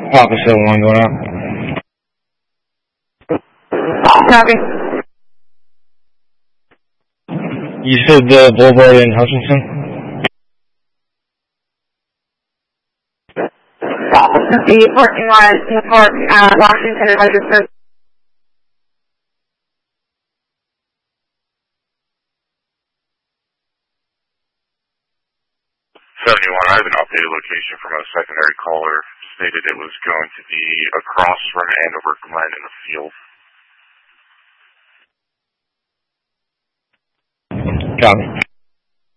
Officer 1 going out. Copy. You said the Boulevard in Hutchinson? The parking lot in the park at Washington and Hutchinson. 71, I have an updated location from a secondary caller. Stated it was going to be across from Andover Glen in the field. Copy.